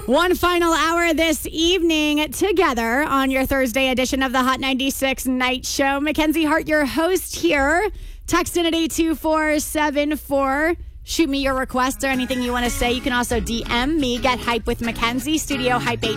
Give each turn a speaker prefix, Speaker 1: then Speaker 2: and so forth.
Speaker 1: One final hour this evening together on your Thursday edition of the Hot 96 Night Show. Mackenzie Hart, your host here. Text in at 82474. Shoot me your requests or anything you want to say. You can also DM me, Get Hype with Mackenzie, Studio Hype